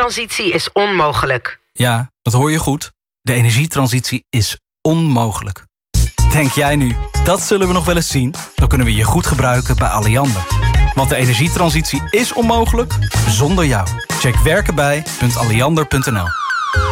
energietransitie is onmogelijk. Ja, dat hoor je goed. De energietransitie is onmogelijk. Denk jij nu, dat zullen we nog wel eens zien? Dan kunnen we je goed gebruiken bij Alliander. Want de energietransitie is onmogelijk zonder jou. Check werkenbij.alliander.nl.